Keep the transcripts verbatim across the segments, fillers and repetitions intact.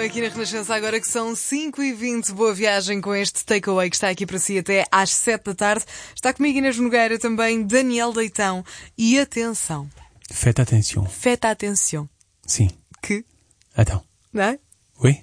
aqui na Renascença agora que são cinco e vinte. Boa viagem com este takeaway que está aqui para si até às sete da tarde. Está comigo Inês Nogueira, também Daniel Leitão. E atenção. Faites attention. Faites attention. Sim. Que? Então. Não é? Oi?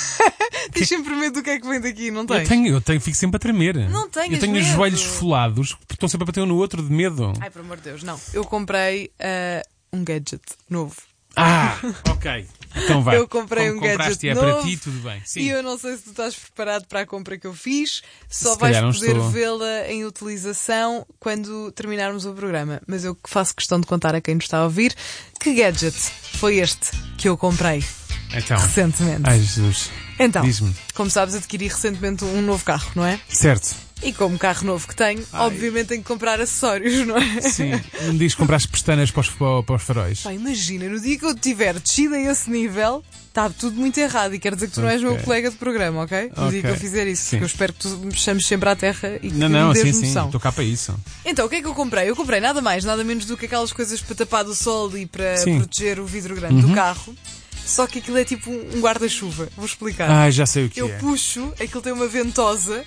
Tens sempre medo do que é que vem daqui, não tens? Eu tenho, eu tenho, fico sempre a tremer. Não tenhas Eu tenho medo. os joelhos esfolados, porque estão sempre a bater um no outro de medo. Ai, por amor de Deus, não. Eu comprei uh, um gadget novo. Ah, ok. Então vai. Eu comprei Como um gadget compraste e é novo para ti, tudo bem. Sim. E eu não sei se tu estás preparado para a compra que eu fiz. Só Se vais calhar não poder estou. vê-la em utilização quando terminarmos o programa. Mas eu faço questão de contar a quem nos está a ouvir que gadget foi este que eu comprei Então. recentemente. Ai, Jesus. Então, Diz-me. como sabes, adquiri recentemente um novo carro, não é? Certo. E como carro novo que tenho, Ai. obviamente tenho que comprar acessórios, não é? Sim. Um dia que compraste pestanas para os, para os faróis. Pá, imagina, no dia que eu tiver descido a esse nível, está tudo muito errado. E quero dizer que tu não és Ok. meu colega de programa, ok? No dia Ok. que eu fizer isso. Sim. Porque eu espero que tu me chames sempre à terra e que Não, me não, dês sim, sim. noção. Estou cá para isso. Então, o que é que eu comprei? Eu comprei nada mais, nada menos do que aquelas coisas para tapar do sol e para Sim. proteger o vidro grande do carro. Só que aquilo é tipo um guarda-chuva. Vou explicar. Ah, já sei o que eu é. puxo, aquilo tem uma ventosa,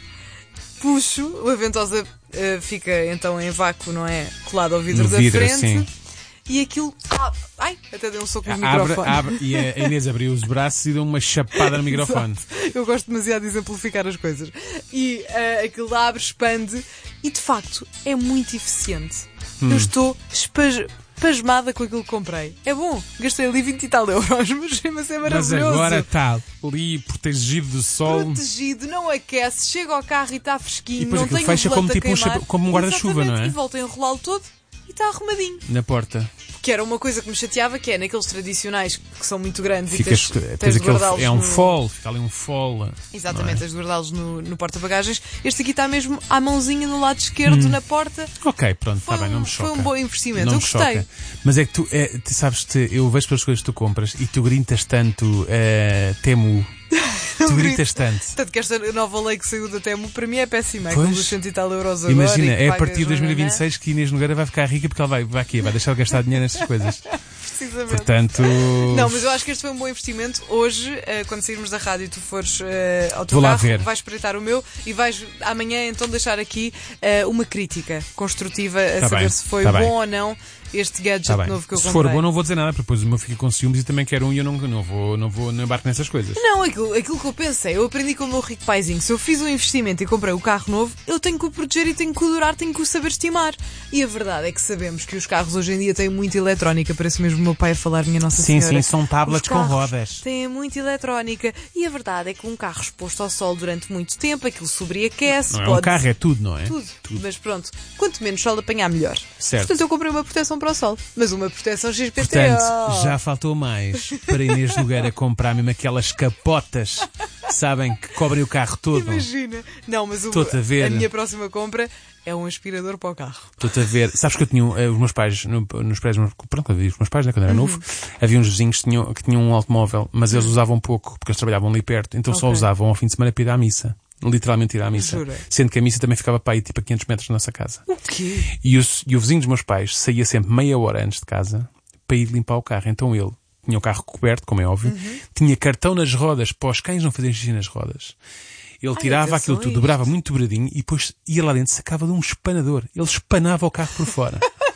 puxo, a ventosa eh, fica então em vácuo, não é? Colado ao vidro No da vidro, frente. sim. E aquilo. Ah, ai, até deu um soco no Abre, microfone. abre, e a Inês abriu os braços e deu uma chapada no microfone. Exato. Eu gosto demasiado de exemplificar as coisas. E uh, aquilo abre, expande e de facto é muito eficiente. Hum. Eu estou espas- pasmada com aquilo que comprei. É bom, gastei ali vinte e tal euros, mas, mas é Mas maravilhoso. agora está ali protegido do sol. Protegido, não aquece, chega ao carro e está fresquinho. E depois não aquilo tem fecha o volante como a tipo um queimar. chapa- como um guarda-chuva, Exatamente. não é? E volta a enrolá-lo todo e está arrumadinho. Na porta. Que era uma coisa que me chateava, que é naqueles tradicionais que são muito grandes Ficas, e tens, tens tens de aquele, guardá-los é um no... fol, fica ali um fol. Exatamente, não tens de guardá-los no, no porta-bagagens. Este aqui está mesmo à mãozinha no lado esquerdo, na porta. é? Ok, pronto, está Foi bem, não um- me choca. foi um bom investimento. Não Eu me gostei. choca. Mas é que tu, é, tu sabes, te, eu vejo pelas coisas que tu compras e tu gritas tanto eh, Temu. Tu gritas tanto. Tanto que esta nova lei que saiu da Temu, para mim é péssima. É Pois. com os cento e tal euros agora. Imagina, e que é a pagas partir de dois mil e vinte e seis que Inês Nogueira vai ficar rica porque ela vai, vai, aqui, vai deixar de gastar dinheiro nestas coisas. Precisamente. Portanto. Não, mas eu acho que este foi um bom investimento. Hoje, eh, quando sairmos da rádio e tu fores eh, ao teu Vou lá carro, ver. vais espreitar o meu e vais amanhã então deixar aqui eh, uma crítica construtiva a Tá saber bem, se foi tá bom bem. ou não este gadget Tá bem. novo que eu Se comprei. for bom, não vou dizer nada, porque depois o meu fica com ciúmes e também quero um e eu não, não vou, não vou, não embarco nessas coisas. Não, aquilo, aquilo que eu pensei, eu aprendi com o meu rico paizinho. Se eu fiz um investimento e comprei o carro novo, eu tenho que o proteger e tenho que o durar, tenho que o saber estimar. E a verdade é que sabemos que os carros hoje em dia têm muita eletrónica. Parece mesmo o meu pai a falar, minha Nossa Sim, Senhora. sim, são tablets Os com carros rodas. Têm muita eletrónica. E a verdade é que um carro exposto ao sol durante muito tempo, aquilo sobreaquece. Não é pode... um carro, é tudo, não é? Tudo. Mas pronto, quanto menos sol apanhar, melhor. Certo. Portanto, eu comprei uma proteção para o sol. Mas uma proteção X P T O. Portanto, já faltou mais para Inês Nogueira comprar mesmo aquelas capotas, sabem, que cobrem o carro todo. Imagina. Não, mas o, Estou-te a ver. a minha próxima compra é um aspirador para o carro. Estou-te a ver. Sabes que eu tinha eh, os meus pais, no, nos prédios, pronto, quando havia os meus pais, né, quando era novo, havia uns vizinhos que tinham, que tinham um automóvel, mas eles usavam pouco, porque eles trabalhavam ali perto, então só Ok. usavam ao fim de semana para ir à missa. Literalmente ir à missa. Jura? Sendo que a missa também ficava para aí tipo a quinhentos metros da nossa casa. O quê? E, os, e o vizinho dos meus pais saía sempre meia hora antes de casa para ir limpar o carro. Então ele tinha o carro coberto, como é óbvio, tinha cartão nas rodas para os cães não fazerem xixi nas rodas. Ele tirava atenção aquilo tudo, a dobrava isto. muito dobradinho e depois ia lá dentro, sacava de um espanador. Ele espanava o carro por fora.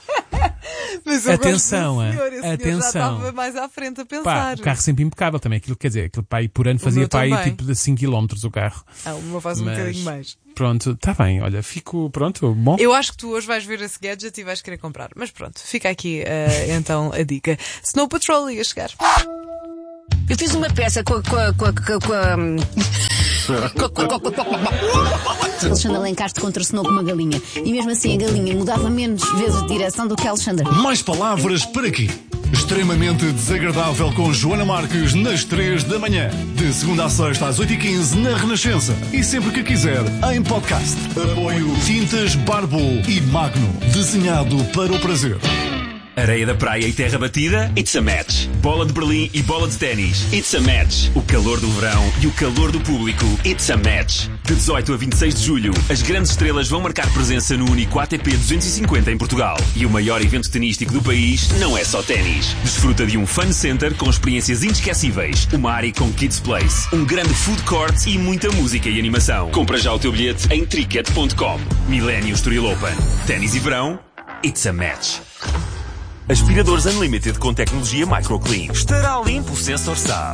Mas eu Atenção, gosto do hein? senhor. Esse senhor já Atenção. estava mais à frente a Pá, pensar. o carro sempre impecável também. Aquilo quer dizer, aquilo pai por ano fazia meu pai também. tipo de cinco quilómetros o carro. Ah, o meu faz um Mas- bocadinho mais. Pronto, está bem, olha, fico pronto, bom. Eu acho que tu hoje vais ver esse gadget e vais querer comprar. Mas pronto, fica aqui eh, então a dica. Snow Patrol ia chegar. Eu fiz uma peça com a. com a. com a. com a. com a... Alexandre Alencastre contracenou com uma galinha. E mesmo assim a galinha mudava menos vezes de direção do que Alexandre. Mais palavras para quê? Extremamente desagradável com Joana Marques nas três da manhã. De segunda a sexta às oito e quinze na Renascença. E sempre que quiser, em podcast. Apoio Tintas Barbo e Magno. Desenhado para o prazer. Areia da praia e terra batida? It's a match. Bola de Berlim e bola de ténis? It's a match. O calor do verão e o calor do público? It's a match. De dezoito a vinte e seis de julho, as grandes estrelas vão marcar presença no único A T P duzentos e cinquenta em Portugal. E o maior evento tenístico do país não é só ténis. Desfruta de um fun center com experiências inesquecíveis, uma área com Kids Place, um grande food court e muita música e animação. Compra já o teu bilhete em tricket ponto com. Millennium Estoril Open. Ténis e verão? It's a match. Aspiradores Unlimited com tecnologia Microclean. Estará limpo o sensor S A B.